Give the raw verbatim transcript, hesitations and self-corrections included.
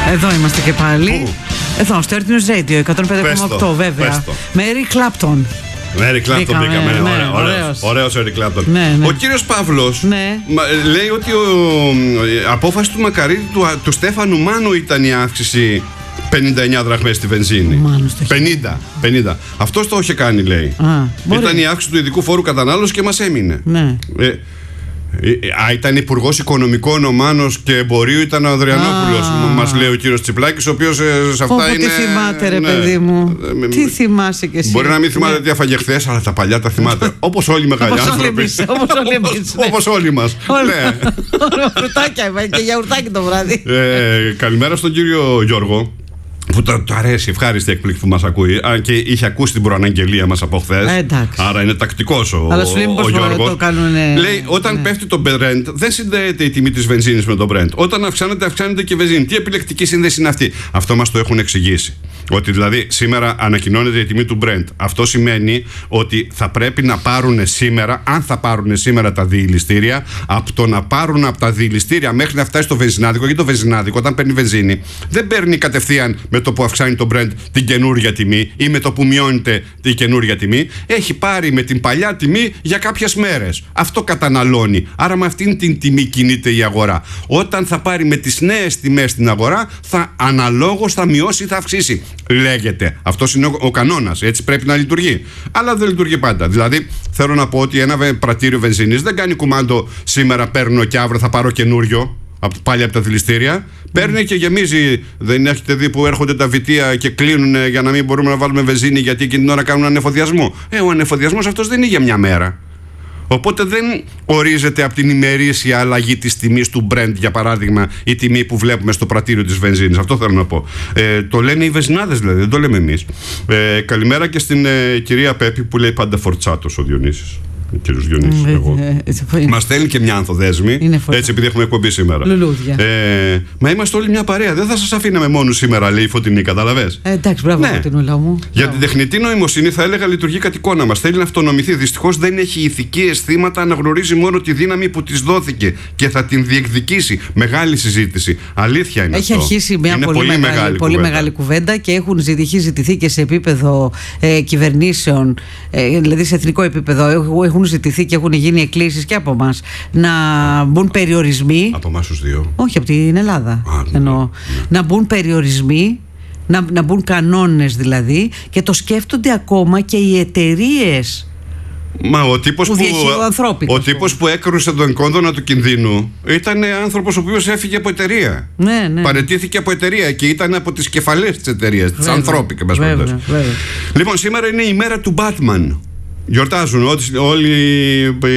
Εδώ είμαστε και πάλι. Πού? Εδώ, στο Earth News Radio εκατόν πέντε κόμμα οκτώ, βέβαια. Με Eric Clapton. Με Eric Clapton Μπήκαμε, μπήκαμε. ναι, Ναι, ωραίος. ωραίος Eric Clapton. Ναι, ναι. Ο κύριος Παύλος Ναι. μα, λέει ότι ο, η απόφαση του Μακαρίτη του, του Στέφανου Μάνου ήταν η αύξηση πενήντα εννιά δραχμές στη βενζίνη. Μάνος το είχε. πενήντα, πενήντα. Αυτός το είχε κάνει, λέει. Α, μπορεί. Ήταν η αύξηση του ειδικού φόρου κατανάλωσης και μας έμεινε. Ναι. Ε, Α, ήταν υπουργός οικονομικών ο Μάνος και εμπορίου ήταν ο Ανδριανόπουλος. Μας λέει ο κύριος Τσιπλάκης, ο οποίος ε, σε αυτά Πω, πω, είναι. τι θυμάται, ρε ναι. παιδί μου. Ε, Τι θυμάσαι κι εσύ. Μπορεί να μην θυμάται Ναι. τι έφαγε χθες, αλλά τα παλιά τα θυμάται. Όπως όλοι οι μεγάλοι Όπως όλοι άνθρωποι. εμείς, όπως όλοι εμείς, ναι. Όπως όλοι μας. Ναι. Φρουτάκια και γιαουρτάκι το βράδυ. Ε, καλημέρα στον κύριο Γιώργο, που του αρέσει, ευχάριστη έκπληξη που μας ακούει. Αν και είχε ακούσει την προαναγγελία μας από χθες. Ε, εντάξει. Άρα είναι τακτικός ο, Αλλά σου λέει ο μήπως Γιώργος. το κάνουνε. Λέει, όταν Ναι. πέφτει το Brent, δεν συνδέεται η τιμή της βενζίνης με το Brent. Όταν αυξάνεται, αυξάνεται και η βενζίνη. Τι επιλεκτική σύνδεση είναι αυτή? Αυτό μας το έχουν εξηγήσει. Ότι δηλαδή σήμερα ανακοινώνεται η τιμή του Brent. Αυτό σημαίνει ότι θα πρέπει να πάρουν σήμερα, αν θα πάρουν σήμερα τα διηληστήρια, από το να πάρουν από τα διηληστήρια μέχρι να φτάσει στο βενζινάδικο. Γιατί το βενζινάδικο, όταν παίρνει βενζίνη, δεν παίρνει κατευθείαν με το που αυξάνει το Brent την καινούργια τιμή ή με το που μειώνεται η καινούργια τιμή. Έχει πάρει με την παλιά τιμή για κάποιες μέρες. Αυτό καταναλώνει. Άρα με αυτήν την τιμή κινείται η αγορά. Όταν θα πάρει με τις νέες τιμές στην αγορά, θα αναλόγως θα μειώσει ή θα αυξήσει. Λέγεται. Αυτός είναι ο, ο κανόνας. Έτσι πρέπει να λειτουργεί. Αλλά δεν λειτουργεί πάντα. Δηλαδή, θέλω να πω ότι ένα βε- πρατήριο βενζίνης δεν κάνει κουμάντο σήμερα παίρνω και αύριο θα πάρω καινούριο. Πάλι από τα δηληστήρια. Mm. Παίρνει και γεμίζει. Δεν έχετε δει που έρχονται τα βιτία και κλείνουν για να μην μπορούμε να βάλουμε βενζίνη γιατί εκείνη την ώρα κάνουν ανεφοδιασμό. Ε, ο ανεφοδιασμός αυτός δεν είναι για μια μέρα. Οπότε δεν ορίζεται από την ημερήσια αλλαγή της τιμής του Brent, για παράδειγμα, η τιμή που βλέπουμε στο πρατήριο της βενζίνης. Αυτό θέλω να πω. Ε, το λένε οι βενζινάδες δηλαδή, δεν το λέμε εμείς. Ε, καλημέρα και στην ε, κυρία Πέπη που λέει πάντα Φορτσάτος ο Διονύσης. Ο κύριος Διονύσης, Mm, εγώ. ε, Μας στέλνει και μια ανθοδέσμη. Έτσι, επειδή έχουμε εκπομπή σήμερα. Λουλούδια. Ε, μα είμαστε όλοι μια παρέα. Δεν θα σας αφήναμε μόνους σήμερα, λέει η Φωτεινή, καταλαβες. Ε, εντάξει, μπράβο, Ναι. Φωτεινούλα μου. Για Μπράβο. την τεχνητή νοημοσύνη θα έλεγα λειτουργεί κατ' εικόνα μας. Θέλει να αυτονομηθεί. Δυστυχώς δεν έχει ηθική αισθήματα, αναγνωρίζει μόνο τη δύναμη που της δόθηκε και θα την διεκδικήσει. Μεγάλη συζήτηση. Αλήθεια είναι Έχει αυτό. αρχίσει μια είναι πολύ, πολύ, μεγάλη, μεγάλη, πολύ κουβέντα. μεγάλη κουβέντα και έχουν ζητηθεί, ζητηθεί και σε επίπεδο ε, κυβερνήσεων, ε, δηλαδή σε εθνικό επίπεδο, έχουν- έχουν ζητηθεί και έχουν γίνει εκκλήσεις και από εμάς να μπουν περιορισμοί. Από εμάς τους δύο. Όχι, από την Ελλάδα. Α, ναι, εννοώ. ναι. Να μπουν περιορισμοί, να, να μπουν κανόνες δηλαδή, και το σκέφτονται ακόμα και οι εταιρείες. Μα ο τύπος Που που, διαχει- ο ανθρώπινος, ο τύπος που έκρουσε τον κόνδωνα του κινδύνου ήταν άνθρωπος ο οποίος έφυγε από εταιρεία. Ναι, ναι. Παραιτήθηκε από εταιρεία και ήταν από τις κεφαλές της εταιρείας, της Βέβαια, ανθρώπικης. εν πάση βέβαια, περιπτώσει. βέβαια. Λοιπόν, σήμερα είναι η μέρα του Batman. Γιορτάζουν όλοι, όλοι